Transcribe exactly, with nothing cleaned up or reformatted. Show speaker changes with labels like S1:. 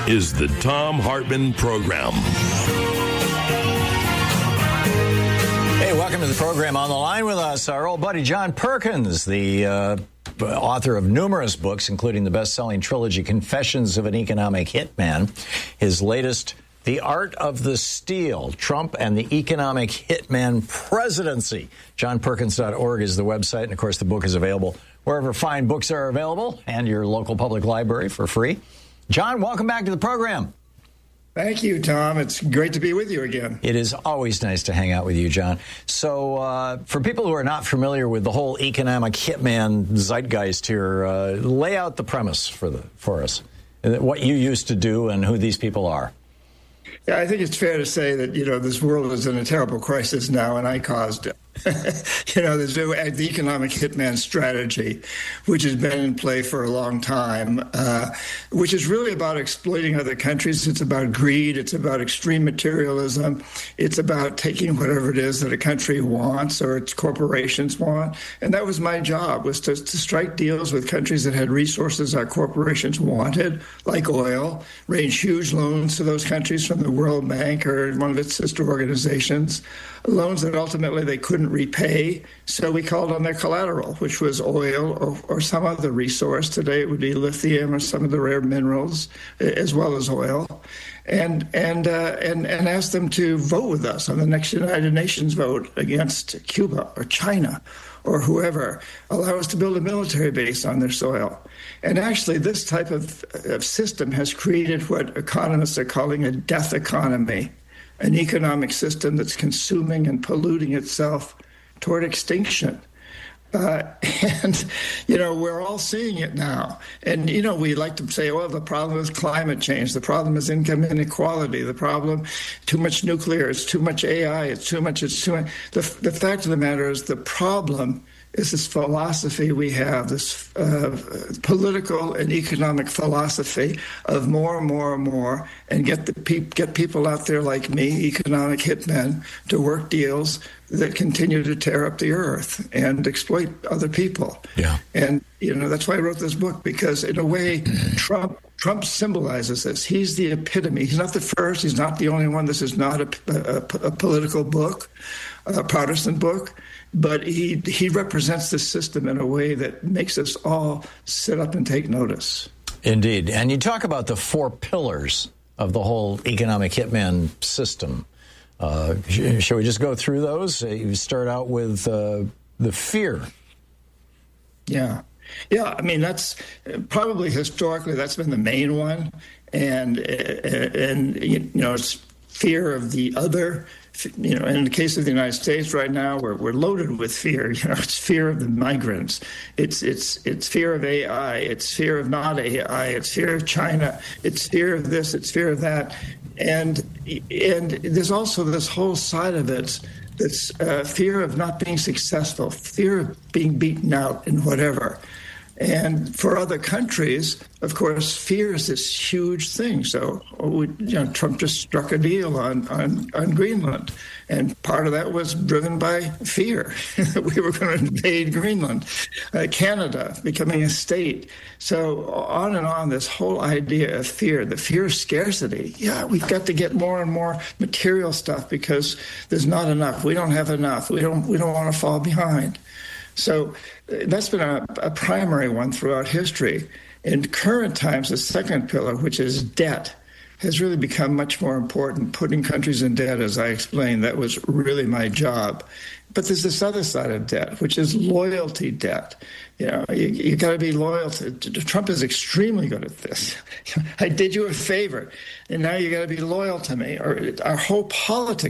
S1: is the Thom Hartmann Program.
S2: Hey, welcome to the program. On the line with us, our old buddy John Perkins, the uh, author of numerous books, including the best-selling trilogy Confessions of an Economic Hitman. His latest, The Art of the Steal, Trump and the Economic Hitman Presidency. john perkins dot org is the website, and of course the book is available wherever fine books are available and your local public library for free. John, welcome back to the program.
S3: Thank you, Tom. It's great to be with you again.
S2: It is always nice to hang out with you, John. So uh, for people who are not familiar with the whole economic hitman zeitgeist here, uh, lay out the premise for the for us, what you used to do and who these people are.
S3: Yeah, I think it's fair to say that, you know, this world is in a terrible crisis now, and I caused it. you know, there's no, the economic hitman strategy, which has been in play for a long time, uh, which is really about exploiting other countries. It's about greed. It's about extreme materialism. It's about taking whatever it is that a country wants or its corporations want. And that was my job, was to, to strike deals with countries that had resources our corporations wanted, like oil, arrange huge loans to those countries from the World Bank or one of its sister organizations, loans that ultimately they couldn't repay, so we called on their collateral, which was oil or, or some other resource. Today it would be lithium or some of the rare minerals, as well as oil, and and uh, and and asked them to vote with us on the next United Nations vote against Cuba or China or whoever, allow us to build a military base on their soil. And actually, this type of, of system has created what economists are calling a death economy, an economic system that's consuming and polluting itself toward extinction. Uh, and, you know, we're all seeing it now. And, you know, we like to say, well, the problem is climate change. The problem is income inequality. The problem, too much nuclear. It's too much A I. It's too much. It's too much. The, the fact of the matter is the problem is this philosophy we have, this uh, political and economic philosophy of more and more and more, and get the pe- get people out there like me, economic hitmen, to work deals that continue to tear up the earth and exploit other people. Yeah. And, you know, that's why I wrote this book, because in a way, Trump Trump symbolizes this. He's the epitome. He's not the first. He's not the only one. This is not a, a, a political book, a Protestant book. But he he represents the system in a way that makes us all sit up and take notice.
S2: Indeed. And you talk about the four pillars of the whole economic hitman system. Uh, sh- shall we just go through those? Uh, you start out with uh, the fear.
S3: Yeah. Yeah, I mean, that's probably historically that's been the main one. And, and you know, it's fear of the other. You know, in the case of the United States right now, we're we're loaded with fear. You know, it's fear of the migrants. It's it's it's fear of A I. It's fear of not A I. It's fear of China. It's fear of this. It's fear of that. And and there's also this whole side of it that's uh, fear of not being successful, fear of being beaten out in whatever. And for other countries, of course, fear is this huge thing. So, we, you know, Trump just struck a deal on, on, on Greenland. And part of that was driven by fear that we were going to invade Greenland. Uh, Canada becoming a state. So on and on, this whole idea of fear, the fear of scarcity. Yeah, we've got to get more and more material stuff because there's not enough. We don't have enough. We don't, we don't want to fall behind. So that's been a, a primary one throughout history. In current times, the second pillar, which is debt, has really become much more important. Putting countries in debt, as I explained, that was really my job. But there's this other side of debt, which is loyalty debt. You know, you, you got to be loyal to, to Trump is extremely good at this. I did you a favor, and now you got to be loyal to me. Or our whole politics